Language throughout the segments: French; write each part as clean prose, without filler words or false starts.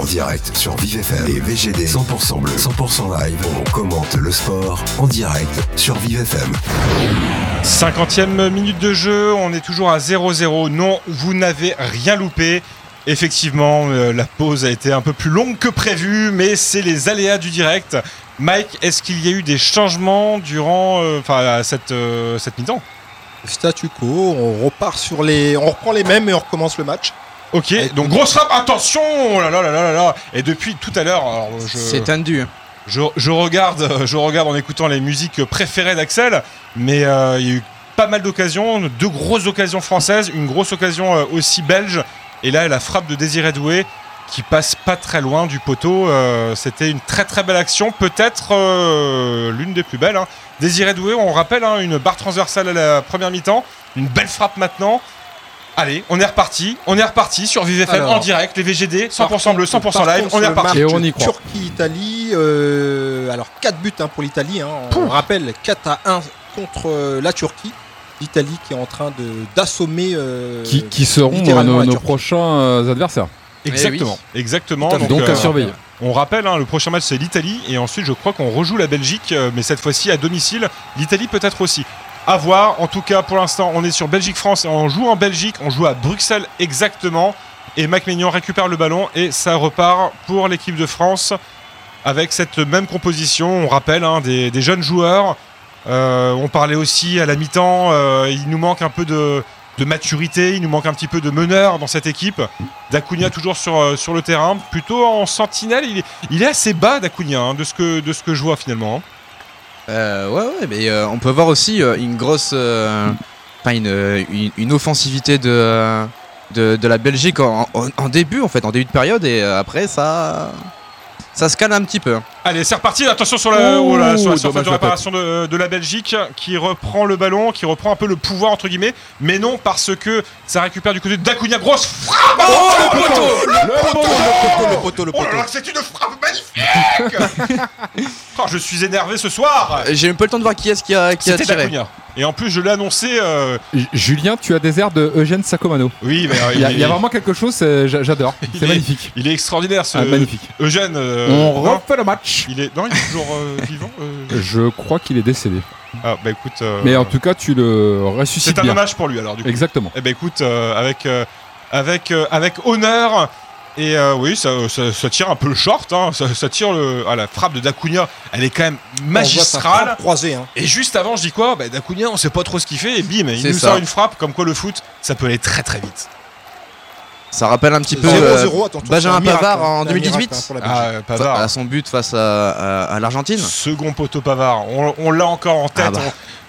direct sur Vive FM et VGD 100% bleu, 100% live. On commente le sport en direct sur Vive FM. 50e minute de jeu, on est toujours à 0-0. Non, vous n'avez rien loupé. Effectivement, la pause a été un peu plus longue que prévu, mais c'est les aléas du direct. Mike, est-ce qu'il y a eu des changements durant cette mi-temps ? Statu quo, on reprend les mêmes et on recommence le match. Ok, donc grosse frappe, attention, oh là là là là là. Et depuis tout à l'heure, c'est tendu. Je regarde en écoutant les musiques préférées d'Axel, mais il y a eu pas mal d'occasions, 2 grosses occasions françaises, une grosse occasion aussi belge. Et là, la frappe de Désiré Doué qui passe pas très loin du poteau. C'était une très très belle action, peut-être l'une des plus belles. Hein. Désiré Doué, on rappelle, une barre transversale à la première mi-temps, une belle frappe maintenant. Allez, on est reparti sur Vive FM en direct, les VGD, 100% bleu, 100% live, on est reparti. Et on y croit. Turquie-Italie, 4 buts pour l'Italie. On rappelle 4-1 contre la Turquie. L'Italie qui est en train d'assommer. Qui seront nos prochains adversaires. Exactement. Oui. Exactement. Donc à surveiller. On rappelle, le prochain match c'est l'Italie et ensuite je crois qu'on rejoue la Belgique, mais cette fois-ci à domicile. L'Italie peut-être aussi. À voir. En tout cas, pour l'instant, on est sur Belgique-France et on joue en Belgique. On joue à Bruxelles exactement. Et Mac Maignan récupère le ballon et ça repart pour l'équipe de France avec cette même composition. On rappelle des jeunes joueurs. On parlait aussi à la mi-temps. Il nous manque un peu de maturité. Il nous manque un petit peu de meneur dans cette équipe. D'Acuna toujours sur le terrain, plutôt en sentinelle. Il est assez bas d'Acuna de ce que je vois finalement. Ouais, mais on peut voir aussi une grosse, une offensivité de la Belgique en début de période et après ça se calme un petit peu. Allez, c'est reparti. Attention sur la surface de réparation de la Belgique qui reprend le ballon, qui reprend un peu le pouvoir entre guillemets, mais non parce que ça récupère du côté d'Acuna. Grosse frappe. Le poteau. Oh là là, c'est une frappe magnifique. Je suis énervé ce soir. J'ai même pas le temps de voir qui a tiré. D'Acuna. Et en plus, je l'ai annoncé. Julien, tu as des airs de Eugène Sacomano. Oui, mais il y a vraiment quelque chose. J'adore. C'est magnifique. Il est extraordinaire, ce magnifique. Eugène. On refait le match. Il est toujours vivant. Je crois qu'il est décédé. Ah bah écoute. Mais en tout cas, tu le ressuscites bien. C'est un hommage pour lui alors du coup. Exactement. Eh ben écoute, avec honneur. Et oui, ça tire un peu le short, ça tire la frappe de D'Acuna, elle est quand même magistrale. Croisée, Et juste avant, je dis quoi ? D'Acuna, on sait pas trop ce qu'il fait, et bim, il nous sort une frappe, comme quoi le foot, ça peut aller très très vite. Ça rappelle un petit peu 0-0, Benjamin Pavard en 2018, Pavard. à son but face à l'Argentine. Second poteau Pavard, on l'a encore en tête.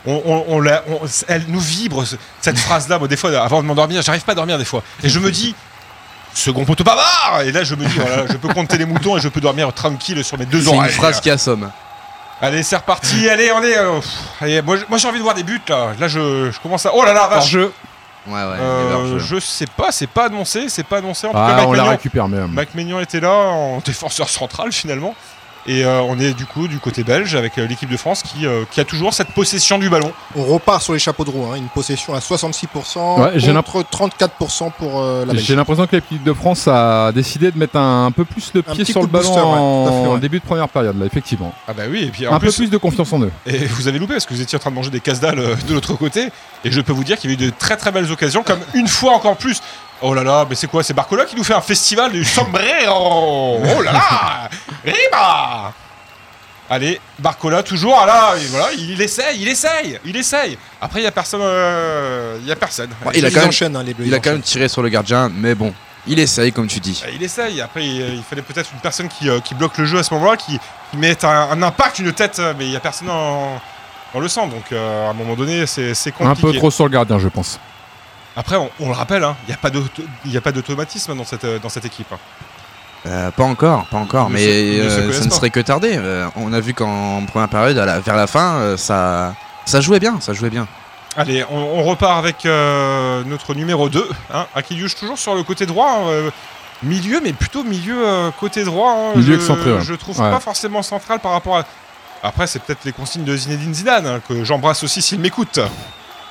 Elle nous vibre cette phrase-là. Moi, des fois, avant de m'endormir, j'arrive pas à dormir des fois, et je me dis. Second poteau Pavard. Et là je me dis voilà, je peux compter les moutons et je peux dormir tranquille sur mes 2 oreilles. C'est une phrase qui assomme. Allez, c'est reparti. Allez, on est allez, moi j'ai envie de voir des buts là. Là je commence à. Oh là là, vache. Hors-jeu. Ouais. Je sais pas, c'est pas annoncé en tout cas. On la récupère même. Mac Maignan était là en défenseur central finalement. Et on est du coup du côté belge avec l'équipe de France qui a toujours cette possession du ballon. On repart sur les chapeaux de roue, une possession à 66% contre 34% pour la Belgique. J'ai l'impression que l'équipe de France a décidé de mettre un peu plus le pied sur le ballon en début de première période, là, effectivement. Ah bah oui, et puis un peu plus de confiance en eux. Et vous avez loupé parce que vous étiez en train de manger des casse-dalles de l'autre côté. Et je peux vous dire qu'il y avait eu de très très belles occasions, comme une fois encore plus. Oh là là, mais c'est quoi ? C'est Barcola qui nous fait un festival du sombrero. Oh là là. Riba. Allez, Barcola toujours. Ah là, et voilà, il essaye. Après, il y a personne. Ouais, il a quand même tiré sur le gardien, mais bon, il essaye comme tu dis. Il essaye. Après, il fallait peut-être une personne qui bloque le jeu à ce moment-là, qui met un impact, une tête, mais il y a personne dans le centre. Donc, à un moment donné, c'est compliqué. Un peu trop sur le gardien, je pense. Après, on le rappelle, il n'y a pas d'automatisme dans cette équipe. Pas encore, mais ça ne serait que tardé. On a vu qu'en première période, vers la fin, ça jouait bien. Allez, on repart avec notre numéro 2, Akiliouche toujours sur le côté droit. Milieu, mais plutôt milieu côté droit. Milieu excentré, ouais. Je trouve pas forcément central par rapport à... Après, c'est peut-être les consignes de Zinedine Zidane, que j'embrasse aussi s'il m'écoute.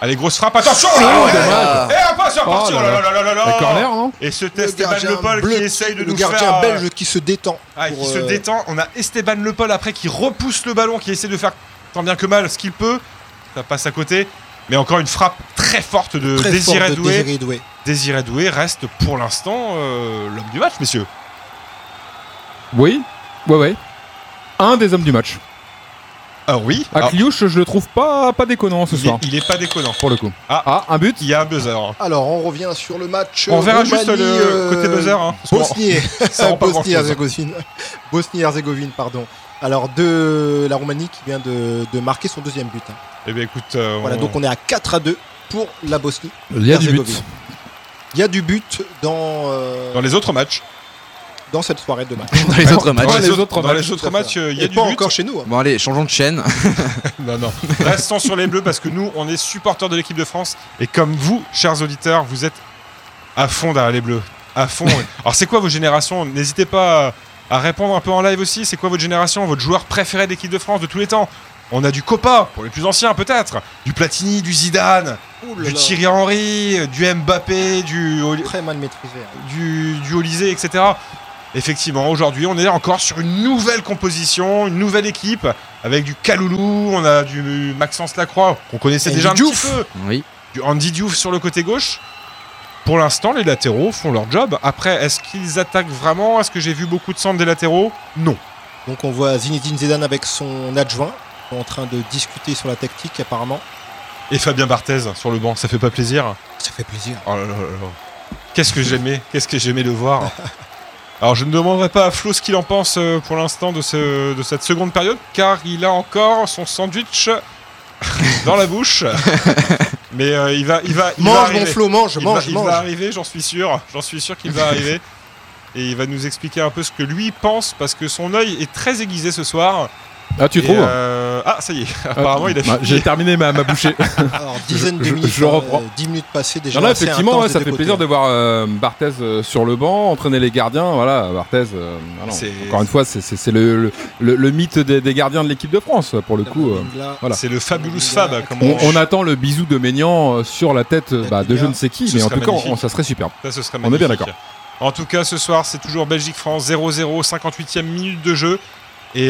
Allez, grosse frappe, attention dommage. Et un pas sur parti. Un corner, non? Et ce Esteban Le Paul qui essaye de nous faire... Le gardien belge qui se détend. Qui se détend. On a Esteban Le Paul après qui repousse le ballon, qui essaie de faire tant bien que mal ce qu'il peut. Ça passe à côté. Mais encore une frappe très forte de Désiré Doué. Désiré Doué reste pour l'instant l'homme du match, messieurs. Oui, ouais. Un des hommes du match. Ah oui. Akliouche, je le trouve pas déconnant ce soir. Il est pas déconnant. Pour le coup. Un but. Il y a un buzzer. Alors, on revient sur le match. On verra juste le côté buzzer. Bosnie-Herzégovine, pardon. Alors, de la Roumanie qui vient de marquer son deuxième but. Eh bien, écoute. Voilà, donc on est à 4-2 pour la Bosnie. Il y a du but. Il y a du but dans les autres matchs. Dans cette soirée de match. Dans les autres matchs. Dans les autres matchs, il y a du but. Pas encore chez nous. Bon, allez, changeons de chaîne. Non. Restons sur les Bleus parce que nous, on est supporters de l'équipe de France. Et comme vous, chers auditeurs, vous êtes à fond derrière les Bleus. À fond. Alors, c'est quoi vos générations? N'hésitez pas à répondre un peu en live aussi. C'est quoi votre génération, votre joueur préféré de l'équipe de France de tous les temps? On a du Copa, pour les plus anciens peut-être. Du Platini, du Zidane, du Thierry Henry, du Mbappé, très mal maîtrisé. Du Olysée, etc. Effectivement, aujourd'hui, on est encore sur une nouvelle composition, une nouvelle équipe, avec du Kaloulou, on a du Maxence Lacroix, qu'on connaissait déjà un petit peu, oui. Du Andy Diouf sur le côté gauche. Pour l'instant, les latéraux font leur job. Après, est-ce qu'ils attaquent vraiment? Est-ce que j'ai vu beaucoup de centres des latéraux? Non. Donc on voit Zinedine Zidane avec son adjoint, en train de discuter sur la tactique apparemment. Et Fabien Barthez sur le banc, ça fait pas plaisir? Ça fait plaisir. Oh là là là. Qu'est-ce que j'aimais le voir. Alors je ne demanderai pas à Flo ce qu'il en pense pour l'instant de cette seconde période, car il a encore son sandwich dans la bouche. Mais il va mange mon Flo, mange. Il va arriver, j'en suis sûr qu'il va arriver. Et il va nous expliquer un peu ce que lui pense, parce que son œil est très aiguisé ce soir. Ah, tu trouves? Ça y est, apparemment il a fini. J'ai terminé ma bouchée. Alors, dizaine de minutes, je reprends. 10 minutes passées déjà. Non, effectivement, ça fait plaisir de voir Barthez sur le banc, entraîner les gardiens. Voilà, Barthez, encore une fois, c'est le mythe des gardiens de l'équipe de France, pour le coup. Voilà. C'est le Fabulous Fab. On attend le bisou de Maignan sur la tête de je ne sais qui, mais en tout cas, ça serait super. Ça, ce serait on est bien d'accord. En tout cas, ce soir, c'est toujours Belgique-France 0-0, 58e minute de jeu. Et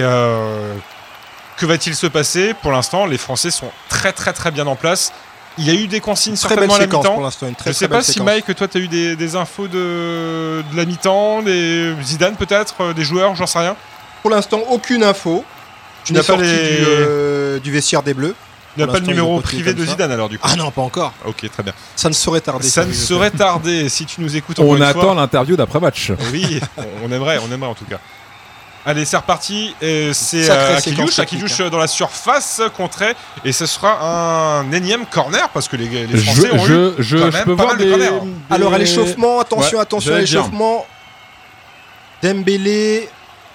que va-t-il se passer? Pour l'instant, les Français sont très très très bien en place. Il y a eu des consignes certainement à la mi-temps. Je ne sais pas si Mike, toi tu as eu des infos de la mi-temps, des Zidane peut-être, des joueurs, j'en sais rien. Pour l'instant, aucune info. Tu n'as pas du vestiaire des Bleus. Tu n'as pas le numéro privé de Zidane alors du coup? Ah non, pas encore. Ok, très bien. Ça ne saurait tarder. Ça ne saurait tarder si tu nous écoutes. On attend l'interview d'après-match. Oui, on aimerait en tout cas. Allez, c'est reparti. C'est Akiliouche dans la surface contrée. Et ce sera un énième corner parce que les Français ont eu je peux voir des corners. Alors à l'échauffement, attention à l'échauffement. Dembélé.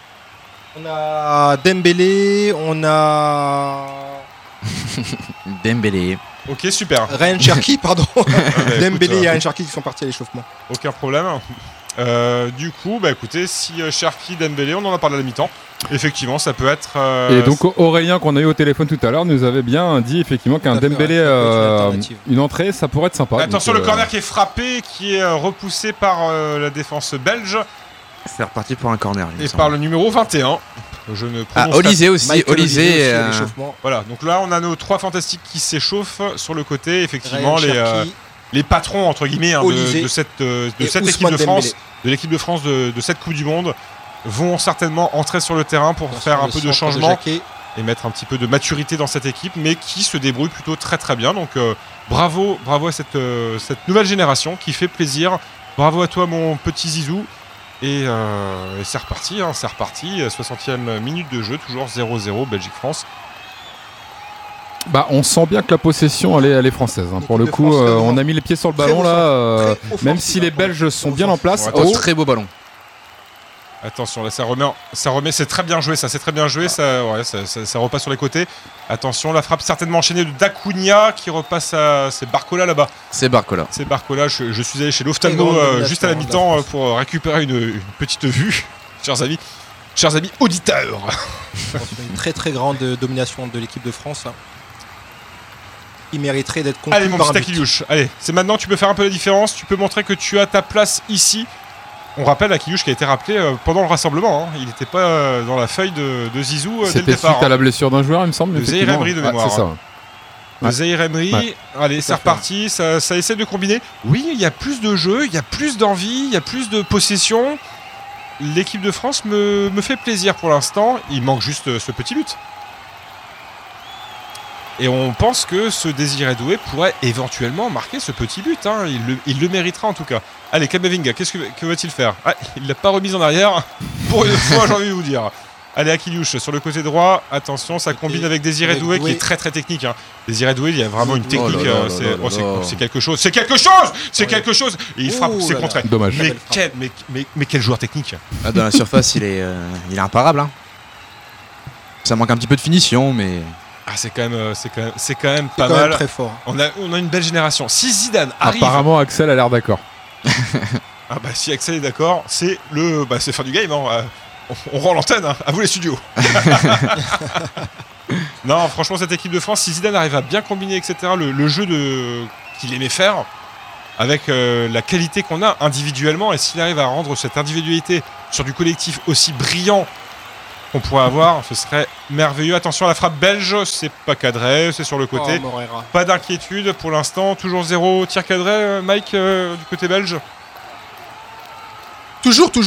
On a Dembélé. Ok, super. Ryan Cherki, pardon. Dembélé et Ryan Cherki qui sont partis à l'échauffement. Aucun problème. Du coup, écoutez, si Cherki, Dembélé, on en a parlé à la mi-temps. Effectivement, ça peut être. Et donc Aurélien qu'on a eu au téléphone tout à l'heure nous avait bien dit effectivement qu'un Dembélé, une entrée, ça pourrait être sympa. Attention, le corner qui est frappé, qui est repoussé par la défense belge. C'est reparti pour un corner. Et par le numéro 21. Je ne Olysée aussi. Olysée. Voilà, donc là on a nos trois fantastiques qui s'échauffent sur le côté. Effectivement, les patrons entre guillemets de cette équipe de France, de l'équipe de France de cette Coupe du Monde, vont certainement entrer sur le terrain pour faire un peu de changement et mettre un petit peu de maturité dans cette équipe, mais qui se débrouille plutôt très très bien. Donc bravo à cette nouvelle génération qui fait plaisir. Bravo à toi mon petit Zizou. Et c'est reparti, 60e minute de jeu, toujours 0-0 Belgique-France. On sent bien que la possession elle est française. Pour le coup, on a mis les pieds sur le ballon là, même si les Belges sont bien en place. Très beau ballon. Attention, là ça remet, c'est très bien joué ça, ça repasse sur les côtés. Attention, la frappe certainement enchaînée de Dacunia qui repasse à... C'est Barcola là-bas. C'est Barcola, je suis allé chez l'ophtalmo juste à la mi-temps pour récupérer une petite vue, chers amis auditeurs. Une très très grande domination de l'équipe de France. qui mériterait d'être conclu. Allez, mon petit Akiliouche, allez, c'est maintenant, tu peux faire un peu la différence, tu peux montrer que tu as ta place ici. On rappelle Akiliouche qui a été rappelé pendant le rassemblement, hein. Il n'était pas dans la feuille de Zizou dès le départ. C'était suite à la blessure d'un joueur, il me semble. Le Zahir Emery de mémoire. C'est ça. Le Zahir Emery, allez, c'est reparti, ça essaie de combiner. Oui, il y a plus de jeu, il y a plus d'envie, il y a plus de possession. L'équipe de France me fait plaisir pour l'instant. Il manque juste ce petit but. Et on pense que ce Désiré Doué pourrait éventuellement marquer ce petit but. Hein. Il le méritera en tout cas. Allez, Kamavinga, que va-t-il faire? Il ne l'a pas remise en arrière. Pour une fois, j'ai envie de vous dire. Allez, Akiliouche sur le côté droit. Attention, ça combine avec Désiré Doué qui est très très technique. Hein. Désiré Doué, il y a vraiment une technique. C'est quelque chose. C'est quelque chose. C'est quelque chose. Et il frappe, c'est contré. Dommage. Mais quel joueur technique. Dans la surface, il est imparable. Hein. Ça manque un petit peu de finition, mais. C'est quand même pas mal. Très fort. On a une belle génération. Si Zidane arrive. Apparemment, Axel a l'air d'accord. Si Axel est d'accord, c'est fin du game. Hein. On rend l'antenne. Hein. À vous les studios. Non, franchement, cette équipe de France, si Zidane arrive à bien combiner, etc., le jeu qu'il aimait faire, avec la qualité qu'on a individuellement, et s'il arrive à rendre cette individualité sur du collectif aussi brillant qu'on pourrait avoir, ce serait merveilleux. Attention à la frappe belge, c'est pas cadré, c'est sur le côté. Pas d'inquiétude pour l'instant, toujours 0 tir cadré, Mike, du côté belge. Toujours.